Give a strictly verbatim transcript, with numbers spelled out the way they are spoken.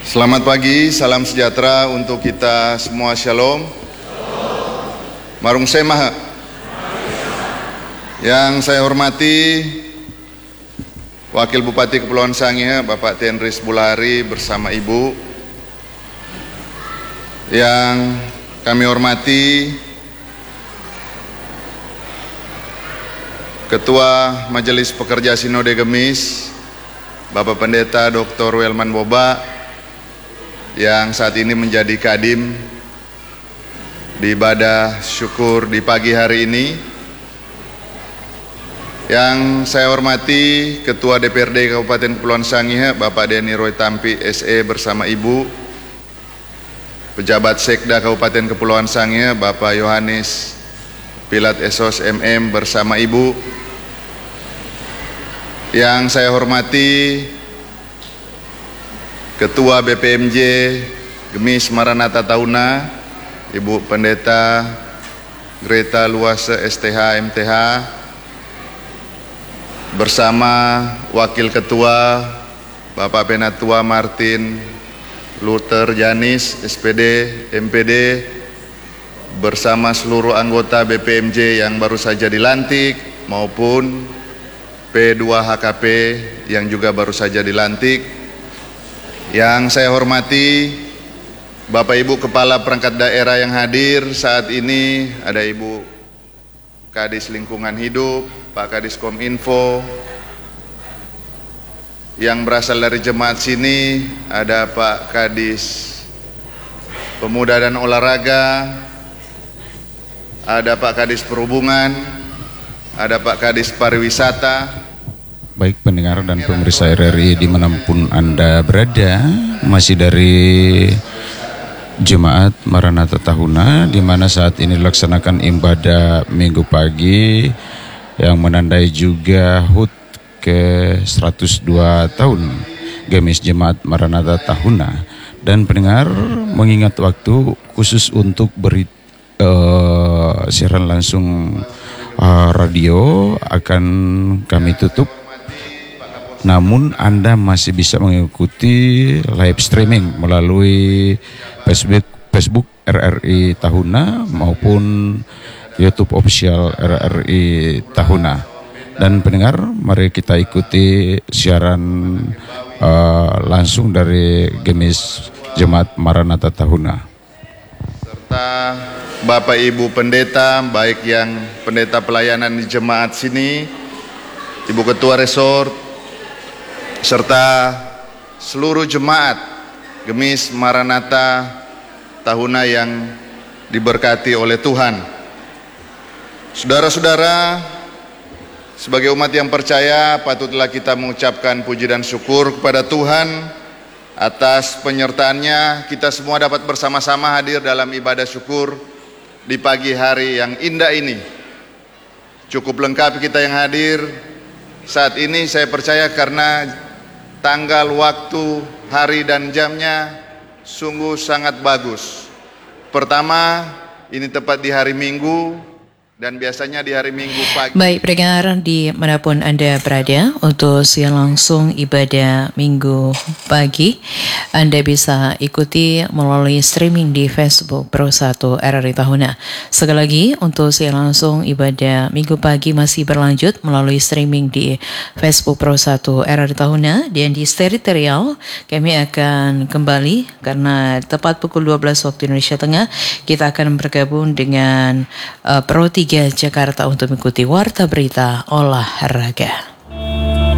Selamat pagi, salam sejahtera untuk kita semua. Shalom. Marung Semaha. Yang saya hormati Wakil Bupati Kepulauan Sangihe Bapak Tenris Bulari bersama Ibu. Yang kami hormati Ketua Majelis Pekerja Sinode Gemis Bapak Pendeta Doktor Welman Boba yang saat ini menjadi kadim di ibadah syukur di pagi hari ini. Yang saya hormati Ketua D P R D Kabupaten Kepulauan Sangihe Bapak Denny Roy Tampi S E bersama Ibu, Pejabat Sekda Kabupaten Kepulauan Sangihe Bapak Yohanes Pilat Esos M M bersama Ibu. Yang saya hormati Ketua B P M J Gemis Maranatha Tahuna Ibu Pendeta Greta Luase S T H M T H bersama Wakil Ketua Bapak Penatua Martin Luther Janis S P D M P D bersama seluruh anggota B P M J yang baru saja dilantik maupun P dua H K P yang juga baru saja dilantik. Yang saya hormati Bapak Ibu Kepala Perangkat Daerah yang hadir saat ini, ada Ibu Kadis Lingkungan Hidup, Pak Kadis Kominfo. Yang berasal dari jemaat sini ada Pak Kadis Pemuda dan Olahraga, ada Pak Kadis Perhubungan, ada Pak Kadis Pariwisata. Baik pendengar dan pemirsa R R I dimanapun Anda berada, masih dari Jemaat Maranatha Tahuna, di mana saat ini dilaksanakan ibadah minggu pagi yang menandai juga H U T ke seratus dua tahun Gemis Jemaat Maranatha Tahuna. Dan pendengar, mengingat waktu khusus untuk beri uh, siaran langsung uh, radio akan kami tutup. Namun Anda masih bisa mengikuti live streaming melalui Facebook Facebook R R I Tahuna maupun YouTube official R R I Tahuna. Dan pendengar, mari kita ikuti siaran uh, langsung dari Gemis Jemaat Maranatha Tahuna. Serta Bapak Ibu Pendeta, baik yang pendeta pelayanan di jemaat sini, Ibu Ketua Resort, serta seluruh jemaat Gemis Maranatha Tahuna yang diberkati oleh Tuhan. Saudara-saudara, sebagai umat yang percaya, patutlah kita mengucapkan puji dan syukur kepada Tuhan atas penyertaannya. Kita semua dapat bersama-sama hadir dalam ibadah syukur di pagi hari yang indah ini. Cukup lengkap kita yang hadir saat ini, saya percaya, karena tanggal, waktu, hari dan jamnya sungguh sangat bagus. Pertama, ini tepat di hari Minggu, dan biasanya di hari Minggu pagi. Baik pendengar dimanapun Anda berada, untuk siang langsung ibadah Minggu pagi Anda bisa ikuti melalui streaming di Facebook Pro satu R R I Tahuna. Sekali lagi, untuk siang langsung ibadah Minggu pagi masih berlanjut melalui streaming di Facebook Pro satu R R I Tahuna. Dan di teritorial kami akan kembali karena tepat pukul dua belas waktu Indonesia Tengah kita akan bergabung dengan uh, Pro tiga Jakarta untuk mengikuti Warta Berita Olahraga.